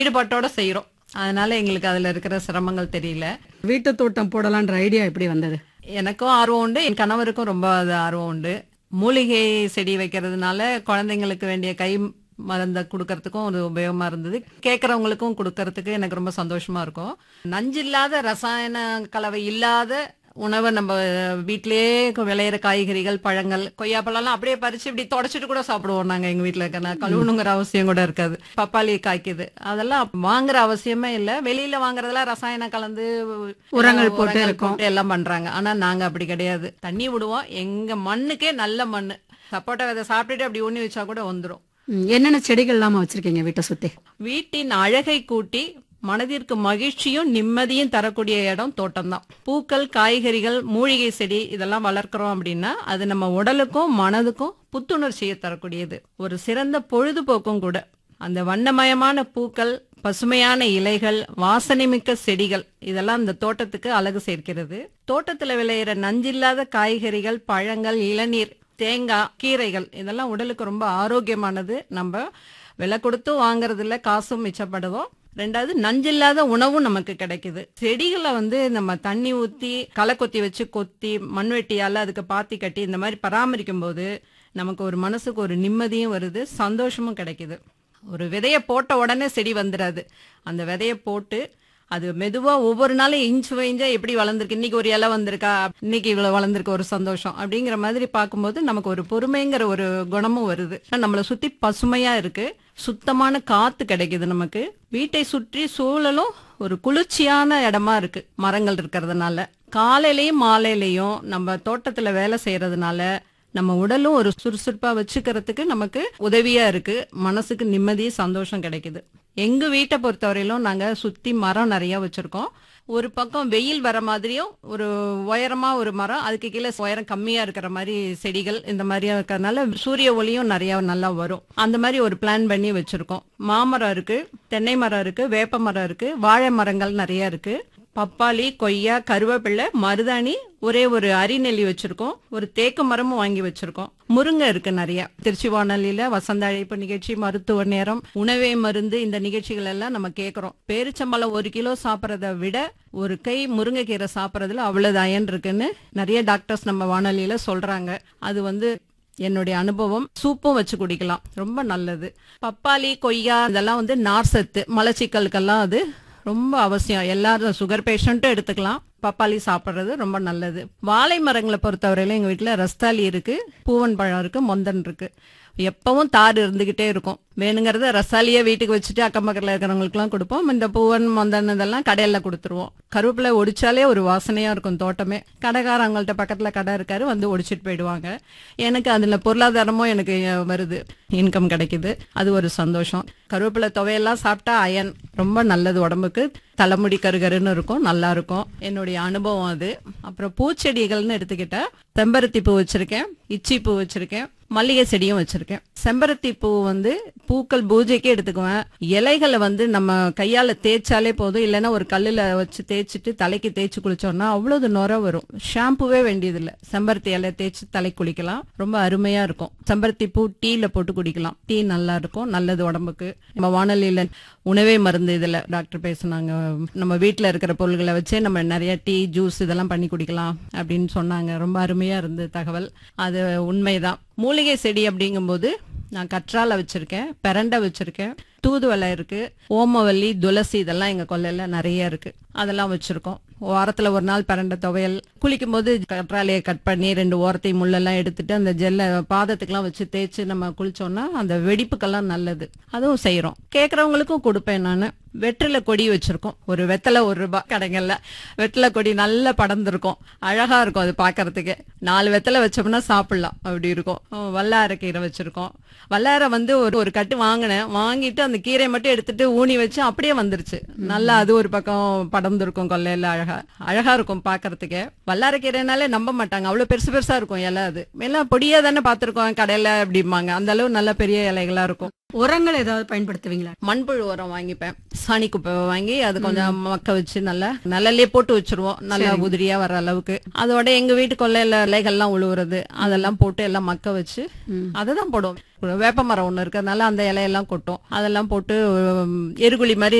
ஈடுபாட்டோட செய்றோம். அதனால எங்களுக்கு அதுல இருக்கிற சிரமங்கள் தெரியல. வீட்டு தோட்டம் போடலான்ற ஐடியா எப்படி வந்தது? எனக்கும் ஆர்வம் உண்டு. என் கணவருக்கும் ரொம்ப அது ஆர்வம் உண்டு. மூலிகை செடி வைக்கிறதுனால குழந்தைங்களுக்கு வேண்டிய கை மருந்த குடுக்கறதுக்கும் ஒரு உபயோகமா இருந்தது. கேட்கறவங்களுக்கும் குடுக்கறதுக்கு எனக்கு ரொம்ப சந்தோஷமா இருக்கும். நஞ்சில்லாத ரசாயன கலவை இல்லாத உணவை நம்ம வீட்டிலேயே விளையிற காய்கறிகள், பழங்கள், கொய்யாப்பழம்லாம் அப்படியே பறிச்சு இப்படி தொடச்சிட்டு கூட சாப்பிடுவோம் நாங்க எங்க வீட்டுல இருக்க. கழுவணுங்கிற அவசியம் கூட இருக்காது. பப்பாளி காய்க்குது, அதெல்லாம் வாங்குற அவசியமே இல்ல. வெளியில வாங்குறதெல்லாம் ரசாயனம் கலந்து உரங்கள் போட்டு இருக்கும். எல்லாம் பண்றாங்க. ஆனா நாங்க அப்படி கிடையாது. தண்ணி விடுவோம். எங்க மண்ணுக்கே நல்ல மண்ணு. சப்போட்டா விதை சாப்பிட்டுட்டு அப்படி ஊனி வச்சா கூட வந்துரும். என்னென்ன செடிகள் இல்லாம வச்சிருக்கீங்க வீட்டை சுத்தி? வீட்டின் அழகை கூட்டி மனதிற்கு மகிழ்ச்சியும் நிம்மதியும் தரக்கூடிய இடம் தோட்டம் தான். பூக்கள், காய்கறிகள், மூலிகை செடி இதெல்லாம் வளர்க்கிறோம் அப்படின்னா அது நம்ம உடலுக்கும் மனதுக்கும் புத்துணர்ச்சியை தரக்கூடியது. ஒரு சிறந்த பொழுதுபோக்கும் கூட. அந்த வண்ணமயமான பூக்கள், பசுமையான இலைகள், வாசனைமிக்க செடிகள் இதெல்லாம் இந்த தோட்டத்துக்கு அழகு சேர்க்கிறது. தோட்டத்துல விளையிற நஞ்சில்லாத காய்கறிகள், பழங்கள், இளநீர், தேங்காய், கீரைகள் இதெல்லாம் உடலுக்கு ரொம்ப ஆரோக்கியமானது. நம்ம விலை கொடுத்து வாங்குறது இல்ல, காசும் மிச்சப்படுவோம். ரெண்டாவது நஞ்சில்லாத உணவும் நமக்கு கிடைக்குது. செடிகளை நம்ம தண்ணி ஊத்தி களை கொத்தி வச்சு கொத்தி மண்வெட்டியால அதுக்கு பாத்தி கட்டி இந்த மாதிரி பராமரிக்கும் போது நமக்கு ஒரு மனசுக்கு ஒரு நிம்மதியும் வருது, சந்தோஷமும் கிடைக்குது. ஒரு விதைய போட்ட உடனே செடி வந்துடாது. அந்த விதைய போட்டு அது மெதுவா ஒவ்வொரு நாளும் இன்ச்சு வைஞ்சா எப்படி வளர்ந்துருக்கு, இன்னைக்கு ஒரு இலை வந்திருக்கா, இன்னைக்கு இவ்வளவு வளர்ந்துருக்கு, ஒரு சந்தோஷம் அப்படிங்கிற மாதிரி பார்க்கும்போது நமக்கு ஒரு பொறுமைங்கிற ஒரு குணமும் வருது. நம்மளை சுத்தி பசுமையா இருக்கு, சுத்தமான காத்து கிடைக்குது நமக்கு. வீட்டை சுற்றி சூழலும் ஒரு குளிர்ச்சியான இடமா இருக்கு மரங்கள் இருக்கிறதுனால. காலையிலயும் மாலையிலயும் நம்ம தோட்டத்துல வேலை செய்யறதுனால நம்ம உடலும் ஒரு சுறுசுறுப்பா வச்சுக்கிறதுக்கு நமக்கு உதவியா இருக்கு. மனசுக்கு நிம்மதி, சந்தோஷம் கிடைக்குது. எங்க வீட்டை பொறுத்தவரையிலும் நாங்க சுத்தி மரம் நிறைய வச்சிருக்கோம். ஒரு பக்கம் வெயில் வர மாதிரியும் ஒரு உயரமா ஒரு மரம், அதுக்கு கீழே உயரம் கம்மியா இருக்கிற மாதிரி செடிகள் இந்த மாதிரியா இருக்கிறதுனால சூரிய ஒளியும் நிறைய நல்லா வரும். அந்த மாதிரி ஒரு பிளான் பண்ணி வச்சிருக்கோம். மாமரம் இருக்கு, தென்னை மரம் இருக்கு, வேப்ப மரம் இருக்கு, வாழை மரங்கள் நிறைய இருக்கு. பப்பாளி, கொய்யா, கருவேப்பிள்ளை, மருதாணி, ஒரே ஒரு அரிநெல்லி வச்சிருக்கோம். ஒரு தேக்கு மரமும் வாங்கி வச்சிருக்கோம். முருங்கை இருக்கு நிறைய. திருச்சி வானொலியில வசந்த அழைப்பு நிகழ்ச்சி, மருத்துவ நேரம், உணவே மருந்து இந்த நிகழ்ச்சிகள் எல்லாம் நம்ம கேட்கறோம். பேரிச்சம்பழம் 1 கிலோ சாப்பிடறத விட ஒரு கை முருங்கைக்கீரை சாப்பிடறதுல அவ்வளவு அயன் இருக்குன்னு நிறைய டாக்டர்ஸ் நம்ம வானொலியில சொல்றாங்க. அது என்னுடைய அனுபவம். சூப்பும் வச்சு குடிக்கலாம், ரொம்ப நல்லது. பப்பாளி, கொய்யா இதெல்லாம் நார் சத்து, மலச்சிக்கலுக்கெல்லாம் அது ரொம்ப அவசியம். எல்லாரும் சுகர் பேஷண்ட்டும் எடுத்துக்கலாம். பப்பாளி சாப்பிடுறது ரொம்ப நல்லது. வாழை மரங்களை பொறுத்தவரையில எங்க வீட்டுல ரஸ்தாலி இருக்கு, பூவன் பழம் இருக்கு, மொந்தன் இருக்கு. எப்பவும் தார் இருந்துகிட்டே இருக்கும். வேணுங்கிறத ரசாலியா வீட்டுக்கு வச்சுட்டு அக்கம் பக்கத்துல இருக்கிறவங்களுக்கு எல்லாம் கொடுப்போம். இந்த பூவன், மொந்தன் இதெல்லாம் கடையில கொடுத்துருவோம். கருவேப்பிலை ஒடிச்சாலே ஒரு வாசனையா இருக்கும் தோட்டமே. கடைக்காரங்கள்ட்ட பக்கத்துல கடை இருக்காரு, ஒடிச்சிட்டு போயிடுவாங்க. எனக்கு அதுல பொருளாதாரமும் எனக்கு வருது, இன்கம் கிடைக்குது. அது ஒரு சந்தோஷம். கருவேப்பிலை துவையெல்லாம் சாப்பிட்டா அயன் ரொம்ப நல்லது உடம்புக்கு. தலைமுடி கருகருன்னு இருக்கும், நல்லா இருக்கும். என்னுடைய அனுபவம் அது. அப்புறம் பூச்செடிகள்னு எடுத்துக்கிட்டா செம்பருத்தி பூ வச்சிருக்கேன், இச்சி பூ வச்சிருக்கேன், மல்லிகை செடியும் வச்சிருக்கேன். செம்பருத்தி பூ பூக்கள் பூஜைக்கு எடுத்துக்குவேன். இலைகளை நம்ம கையால தேய்ச்சாலே போதும், இல்லைன்னா ஒரு கல்லுல வச்சு தேய்ச்சிட்டு தலைக்கு தேய்ச்சி குளிச்சோம்னா அவ்வளவு நுர வரும். ஷாம்புவே வேண்டியதில்லை. செம்பருத்தி இலை தேய்ச்சி தலை குளிக்கலாம், ரொம்ப அருமையா இருக்கும். செம்பருத்தி பூ டீல போட்டு குடிக்கலாம், டீ நல்லா இருக்கும், நல்லது உடம்புக்கு. நம்ம வானொலியில உணவே மருந்து இதுல டாக்டர் பேசுனாங்க, நம்ம வீட்டுல இருக்கிற பொருள்களை வச்சே நம்ம நிறைய டீ, ஜூஸ் இதெல்லாம் பண்ணி குடிக்கலாம் அப்படின்னு சொன்னாங்க. ரொம்ப அருமையா இருந்தது தகவல். அது உண்மைதான். மூலிகை செடி அப்படிங்கும்போது நான் கற்றாழை வச்சிருக்கேன், பெரண்டை வச்சிருக்கேன், தூதுவளை இருக்கு, ஓமவல்லி, துளசி இதெல்லாம் எங்க கொல்லையில நிறைய இருக்கு. அதெல்லாம் வச்சிருக்கோம். வாரத்துல ஒரு நாள் பெரண்டை துவையல். குளிக்கும் போது கற்றாழையை கட் பண்ணி 2 ஓரத்தையும் முள்ளெல்லாம் எடுத்துட்டு அந்த ஜெல்ல பாதத்துக்கெல்லாம் வச்சு தேய்ச்சி நம்ம குளிச்சோம்னா அந்த வெடிப்புக்கெல்லாம் நல்லது. அதுவும் செய்யறோம். கேட்கறவங்களுக்கும் கொடுப்பேன் நானு. வெற்றிலை கொடி வச்சிருக்கோம். ஒரு வெத்தலை ₹1 கடைகள்ல வெற்றிலை கொடி நல்லா படர்ந்துருக்கும், அழகா இருக்கும் அது பாக்குறதுக்கு. 4 வெத்தலை வச்சோம்னா சாப்பிடலாம், அப்படி இருக்கும். வல்லார கீரை வச்சிருக்கோம். வல்லார ஒரு கட்டு வாங்கினேன், வாங்கிட்டு அந்த கீரை மட்டும் எடுத்துட்டு ஊனி வச்சு அப்படியே வந்துருச்சு. நல்லா அது ஒரு பக்கம் படர்ந்துருக்கும் கொல்லையில. அழகா இருக்கும் பாக்குறதுக்கு. வல்லார கீரைனாலே நம்ப மாட்டாங்க, அவ்வளவு பெருசு பெருசா இருக்கும் இலை. அது எல்லாம் பொடியா தானே பாத்துருக்கோம் கடையில அப்படிம்பாங்க. அந்த அளவு நல்ல பெரிய இலைகளா இருக்கும். உரங்கள் ஏதாவது பயன்படுத்துவீங்களா? மண்புழு உரம் வாங்கிப்பேன். சாணி குப்பை வாங்கி அது கொஞ்சம் மக்க வச்சு நல்லா நிழல்லே போட்டு வச்சிருவோம், நல்லா உதிரியா வர அளவுக்கு. அதோட எங்க வீட்டு கொல்லையில இலைகள்லாம் உழுவுறது அதெல்லாம் போட்டு எல்லாம் மக்க வச்சு அததான் போடுவோம். வேப்ப மரம் ஒண்ணு இருக்கு, அதனால அந்த இலையெல்லாம் கொட்டும், அதெல்லாம் போட்டு எருகுழி மாதிரி